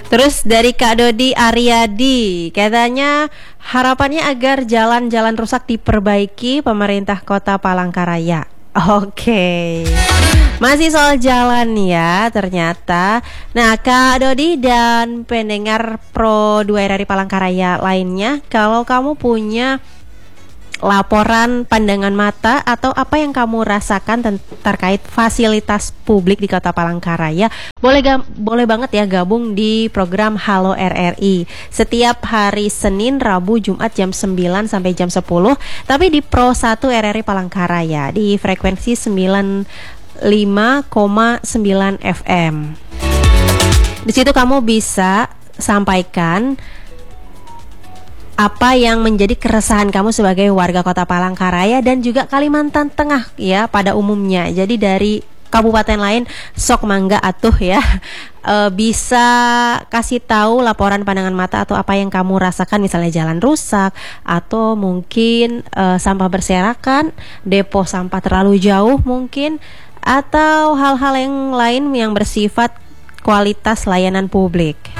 Terus dari Kak Dodi Aryadi, katanya harapannya agar jalan-jalan rusak diperbaiki pemerintah Kota Palangkaraya. Oke. Masih soal jalan ya ternyata. Nah, Kak Dodi dan pendengar Pro 2 RRI Palangkaraya lainnya, kalau kamu punya laporan pandangan mata atau apa yang kamu rasakan terkait fasilitas publik di Kota Palangkaraya, boleh banget ya gabung di program Halo RRI setiap hari Senin, Rabu, Jumat jam 9 sampai jam 10, tapi di Pro 1 RRI Palangkaraya di frekuensi 95,9 FM. Di situ kamu bisa sampaikan apa yang menjadi keresahan kamu sebagai warga Kota Palangkaraya dan juga Kalimantan Tengah ya pada umumnya. Jadi dari kabupaten lain sok mangga atuh ya, bisa kasih tahu laporan pandangan mata atau apa yang kamu rasakan, misalnya jalan rusak atau mungkin sampah berserakan, depo sampah terlalu jauh mungkin, atau hal-hal yang lain yang bersifat kualitas layanan publik.